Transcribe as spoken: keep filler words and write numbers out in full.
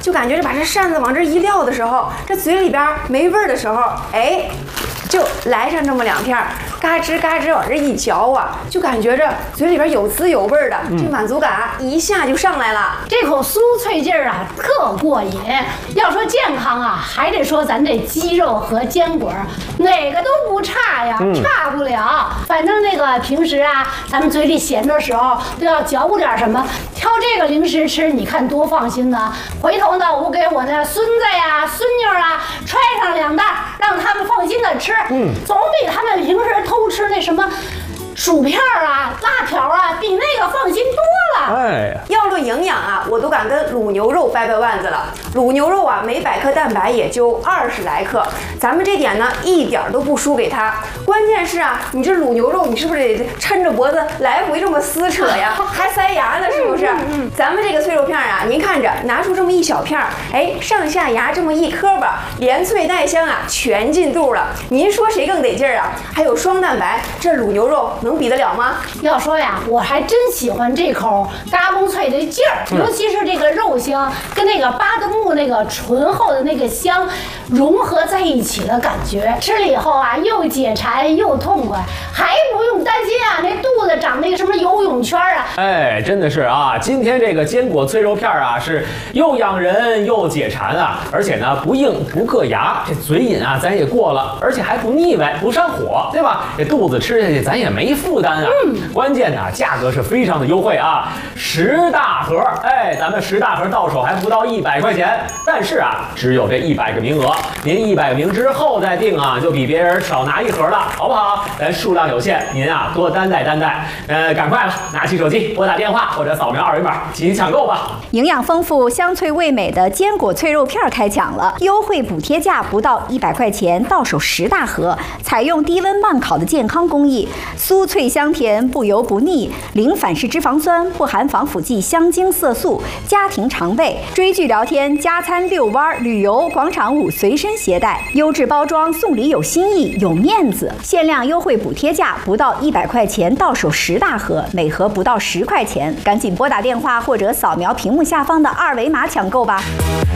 就感觉这把这扇子往这一撂的时候，这嘴里边没味儿的时候，哎，就来上这么两片，嘎吱嘎吱往这一嚼啊，就感觉着嘴里边有滋有味儿的，这满足感啊一下就上来了。 这口酥脆劲儿啊，特过瘾。要说健康啊，还得说咱这鸡肉和坚果，哪个都不差呀， 嗯、 差不了。反正那个平时啊，咱们嘴里闲的时候都要嚼咕点什么，挑这个零食吃，你看多放心呢。回头呢，我给我的孙子呀、孙女啊揣上两袋，让他们放心的吃。嗯，总比他们平时偷吃那什么薯片啊、辣条啊，比那个放心多了。 哎， 要论营养啊，我都敢跟卤牛肉掰掰腕子了。卤牛肉啊，每百克蛋白也就二十来克，咱们这点呢一点都不输给它。关键是啊，你这卤牛肉，你是不是得抻着脖子来回这么撕扯呀？还塞牙呢，是不是？嗯嗯、咱们这个脆肉片啊，您看着拿出这么一小片，哎，上下牙这么一磕巴，连脆带香啊，全进肚了。您说谁更得劲儿啊？还有双蛋白，这卤牛肉能比得了吗？ 要说呀，我还真喜欢这口嘎嘣脆的劲儿，尤其是这个肉香跟那个巴德木那个醇厚的那个香融合在一起的感觉，吃了以后啊，又解馋又痛快，还不用担心啊那肚子长那个什么游泳圈啊。 哎，真的是啊，今天这个坚果脆肉片啊，是又养人又解馋啊，而且呢不硬不硌牙，这嘴瘾啊咱也过了，而且还不腻歪不上火，对吧？这肚子吃下去咱也没负担啊。嗯，关键呢价格是非常的优惠啊，十大盒，哎，咱们十大盒到手还不到一百块钱，但是啊，只有这一百个名额，您一百个名之后再订啊，就比别人少拿一盒了，好不好？咱数量有限，您啊多担待担待，呃，赶快吧，拿起手机拨打电话或者扫描二维码进行抢购吧。 营养丰富、香脆味美的坚果脆肉片开抢了，优惠补贴价不到一百块钱，到手十大盒，采用低温慢烤的健康工艺，酥脆香甜，不油不腻，零反式脂肪酸，不含防腐剂、香精色素，家庭常备。追剧聊天、加餐遛弯、旅游、广场舞随身携带，优质包装，送礼有新意，有面子。限量优惠补贴价不到一百块钱，到手十大盒，每盒不到十块钱，赶紧拨打电话或者扫描屏幕下方的二维码抢购吧。